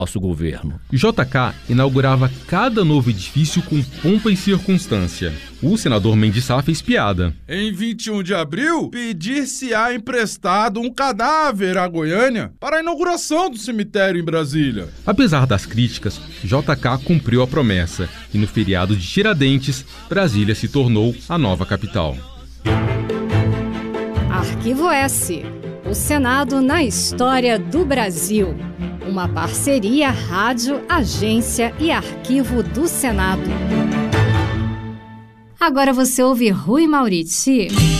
nosso governo. JK inaugurava cada novo edifício com pompa e circunstância. O senador Mendes Sá fez piada. Em 21 de abril, pedir-se-á emprestado um cadáver à Goiânia para a inauguração do cemitério em Brasília. Apesar das críticas, JK cumpriu a promessa e no feriado de Tiradentes, Brasília se tornou a nova capital. Arquivo S. O Senado na história do Brasil. Uma parceria Rádio, Agência e Arquivo do Senado. Agora você ouve Rui Maurici.